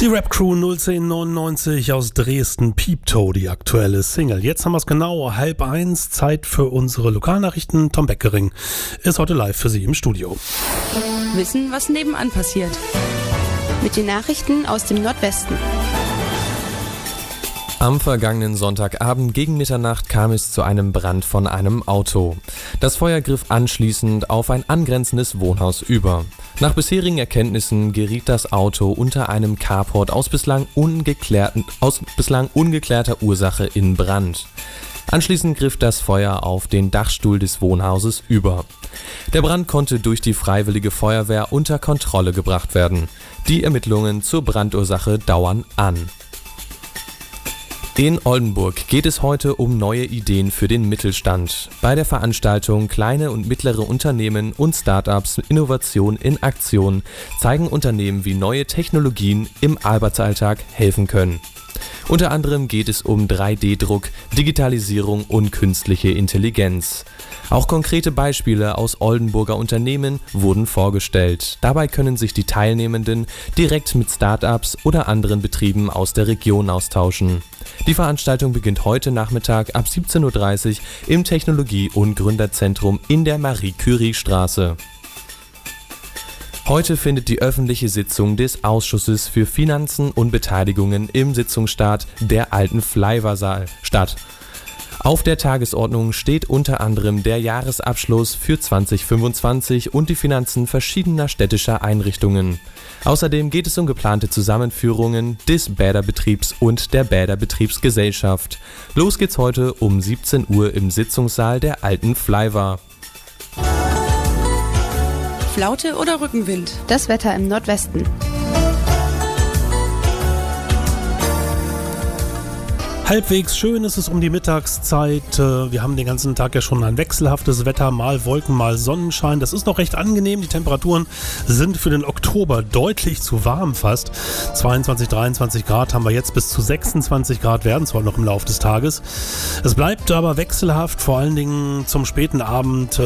Die Rap-Crew 01099 aus Dresden, Pieptoe, die aktuelle Single. Jetzt haben wir es genau, 12:30, Zeit für unsere Lokalnachrichten. Tom Beckering ist heute live für Sie im Studio. Wissen, was nebenan passiert. Mit den Nachrichten aus dem Nordwesten. Am vergangenen Sonntagabend gegen Mitternacht kam es zu einem Brand von einem Auto. Das Feuer griff anschließend auf ein angrenzendes Wohnhaus über. Nach bisherigen Erkenntnissen geriet das Auto unter einem Carport aus bislang ungeklärter Ursache in Brand. Anschließend griff das Feuer auf den Dachstuhl des Wohnhauses über. Der Brand konnte durch die Freiwillige Feuerwehr unter Kontrolle gebracht werden. Die Ermittlungen zur Brandursache dauern an. In Oldenburg geht es heute um neue Ideen für den Mittelstand. Bei der Veranstaltung Kleine und mittlere Unternehmen und Startups Innovation in Aktion zeigen Unternehmen, wie neue Technologien im Arbeitsalltag helfen können. Unter anderem geht es um 3D-Druck, Digitalisierung und künstliche Intelligenz. Auch konkrete Beispiele aus Oldenburger Unternehmen wurden vorgestellt. Dabei können sich die Teilnehmenden direkt mit Startups oder anderen Betrieben aus der Region austauschen. Die Veranstaltung beginnt heute Nachmittag ab 17:30 Uhr im Technologie- und Gründerzentrum in der Marie-Curie-Straße. Heute findet die öffentliche Sitzung des Ausschusses für Finanzen und Beteiligungen im Sitzungssaal der Alten Flaiva-Saal statt. Auf der Tagesordnung steht unter anderem der Jahresabschluss für 2025 und die Finanzen verschiedener städtischer Einrichtungen. Außerdem geht es um geplante Zusammenführungen des Bäderbetriebs und der Bäderbetriebsgesellschaft. Los geht's heute um 17 Uhr im Sitzungssaal der Alten Flaiva. Flaute oder Rückenwind? Das Wetter im Nordwesten. Halbwegs schön ist es um die Mittagszeit. Wir haben den ganzen Tag ja schon ein wechselhaftes Wetter, mal Wolken, mal Sonnenschein. Das ist noch recht angenehm. Die Temperaturen sind für den Oktober deutlich zu warm fast. 22, 23 Grad haben wir jetzt, bis zu 26 Grad werden es heute noch im Laufe des Tages. Es bleibt aber wechselhaft, vor allen Dingen zum späten Abend.